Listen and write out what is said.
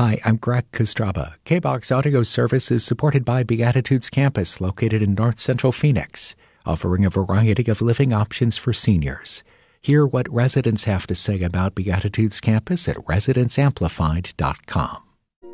Hi, I'm Greg Kostraba. KBOX Audio Service is supported by Beatitudes Campus, located in North Central Phoenix, offering a variety of living options for seniors. Hear what residents have to say about Beatitudes Campus at residenceamplified.com.